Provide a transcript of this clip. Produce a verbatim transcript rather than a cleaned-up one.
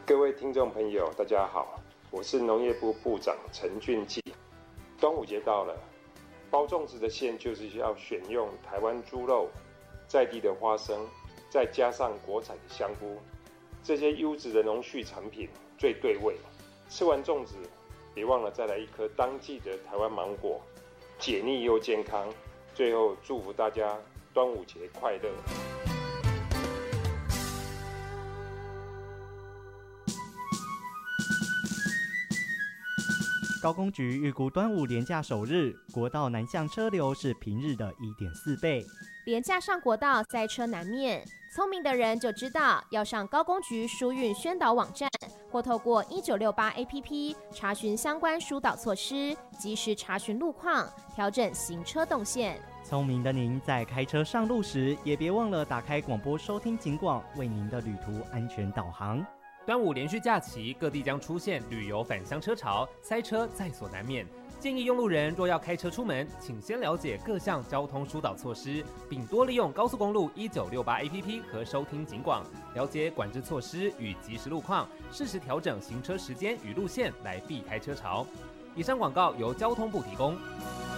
各位听众朋友，大家好，我是农业部部长陈俊基。端午节到了，包粽子的馅就是要选用台湾猪肉、在地的花生，再加上国产的香菇，这些优质的农畜产品最对味。吃完粽子，别忘了再来一颗当季的台湾芒果，解腻又健康。最后祝福大家端午节快乐！ 高工局预估端午连假首日，国道南向车流是平日的 一点四倍。 连假上国道塞车难免，聪明的人就知道要上高工局疏运宣导网站，或透过一九六八 A P P 查询相关疏导措施，及时查询路况，调整行车动线。 聪明的您在开车上路时，也别忘了打开广播收听警广，为您的旅途安全导航。 端午连续假期，各地将出现旅游返乡车潮，塞车在所难免。建议用路人若要开车出门，请先了解各项交通疏导措施，并多利用高速公路一九六八 A P P 和收听警广，了解管制措施与即时路况，适时调整行车时间与路线，来避开车潮。以上广告由交通部提供。